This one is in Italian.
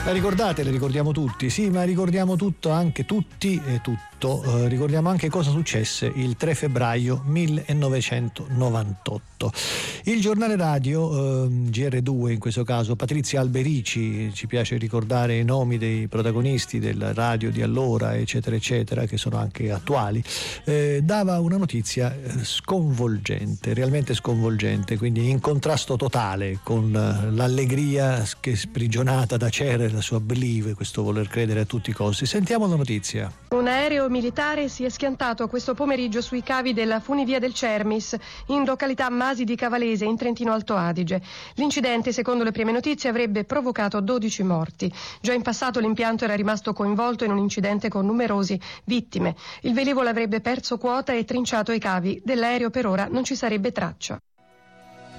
La ricordate? Le ricordiamo tutti, sì, ma ricordiamo tutto, anche tutti e tutto. Ricordiamo anche cosa successe il 3 febbraio 1998. Il giornale radio, GR2 in questo caso, Patrizia Alberici, ci piace ricordare i nomi dei protagonisti del radio di allora, eccetera, eccetera, che sono anche attuali, dava una notizia sconvolgente, realmente sconvolgente, quindi in contrasto totale con l'allegria che sprigionata da Cher e la sua believe, questo voler credere a tutti i costi. Sentiamo la notizia. Un aereo militare si è schiantato questo pomeriggio sui cavi della funivia del Cermis, in località Masi di Cavalese, in Trentino Alto Adige. L'incidente, secondo le prime notizie, avrebbe provocato 12 morti. Già in passato l'impianto era rimasto coinvolto in un incidente con numerose vittime. Il velivolo avrebbe perso quota e trinciato i cavi. Dell'aereo per ora non ci sarebbe traccia.